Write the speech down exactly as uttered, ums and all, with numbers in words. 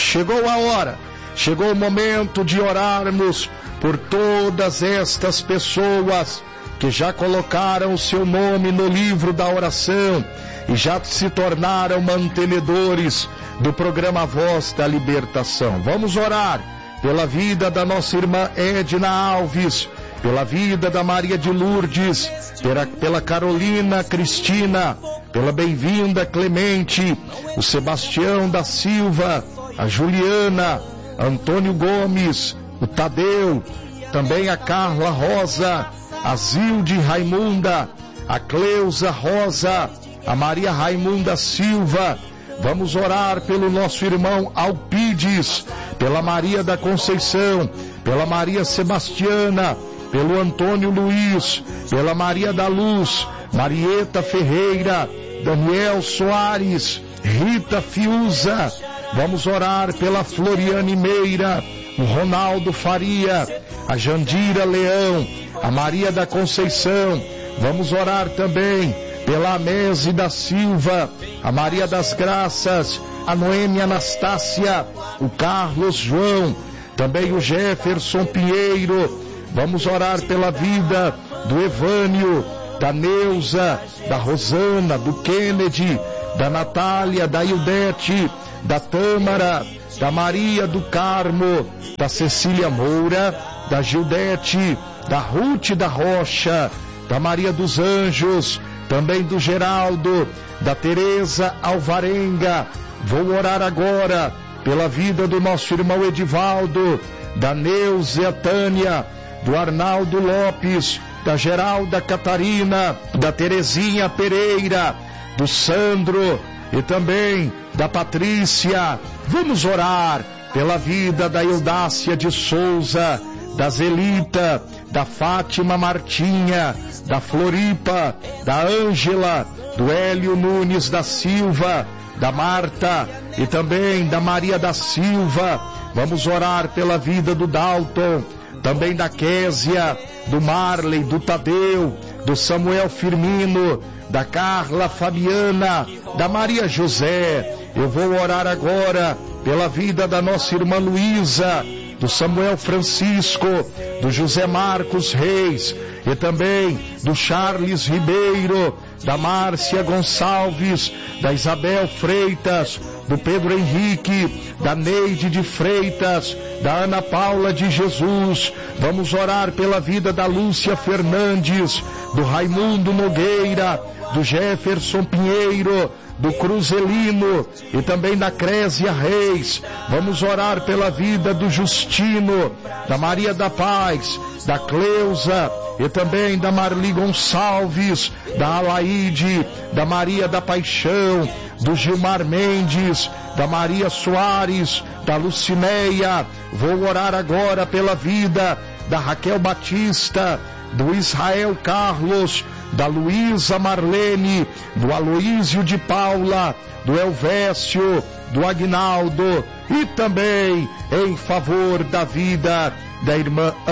chegou a hora, chegou o momento de orarmos por todas estas pessoas que já colocaram o seu nome no livro da oração e já se tornaram mantenedores do programa Voz da Libertação. Vamos orar pela vida da nossa irmã Edna Alves, pela vida da Maria de Lourdes, pela, pela Carolina Cristina, pela bem-vinda Clemente, o Sebastião da Silva, a Juliana, Antônio Gomes, o Tadeu, também a Carla Rosa, a Zilde Raimunda, a Cleusa Rosa, a Maria Raimunda Silva. Vamos orar pelo nosso irmão Alpides, pela Maria da Conceição, pela Maria Sebastiana, pelo Antônio Luiz, pela Maria da Luz, Marieta Ferreira, Daniel Soares, Rita Fiuza. Vamos orar pela Floriane Meira, o Ronaldo Faria, a Jandira Leão, a Maria da Conceição. Vamos orar também pela Amese da Silva, a Maria das Graças, a Noêmia Anastácia, o Carlos João, também o Jefferson Pinheiro. Vamos orar pela vida do Evânio, da Neuza, da Rosana, do Kennedy, da Natália, da Ildete, da Tâmara, da Maria do Carmo, da Cecília Moura, da Gildete, da Ruth da Rocha, da Maria dos Anjos, também do Geraldo, da Tereza Alvarenga. Vou orar agora pela vida do nosso irmão Edivaldo, da Neuza Tânia, do Arnaldo Lopes, da Geralda Catarina, da Terezinha Pereira, do Sandro e também da Patrícia. Vamos orar pela vida da Eudácia de Souza, da Zelita, da Fátima Martinha, da Floripa, da Ângela, do Hélio Nunes da Silva, da Marta e também da Maria da Silva. Vamos orar pela vida do Dalton, também da Késia, do Marley, do Tadeu, do Samuel Firmino, da Carla Fabiana, da Maria José. Eu vou orar agora pela vida da nossa irmã Luísa, do Samuel Francisco, do José Marcos Reis e também do Charles Ribeiro, da Márcia Gonçalves, da Isabel Freitas, do Pedro Henrique, da Neide de Freitas, da Ana Paula de Jesus. Vamos orar pela vida da Lúcia Fernandes, do Raimundo Nogueira, do Jefferson Pinheiro, do Cruzelino e também da Crésia Reis. Vamos orar pela vida do Justino, da Maria da Paz, da Cleusa e também da Marli Gonçalves, da Alaide, da Maria da Paixão, do Gilmar Mendes, da Maria Soares, da Lucinéia. Vou orar agora pela vida da Raquel Batista, do Israel Carlos, da Luísa Marlene, do Aloísio de Paula, do Elvésio, do Aguinaldo e também em favor da vida da irmã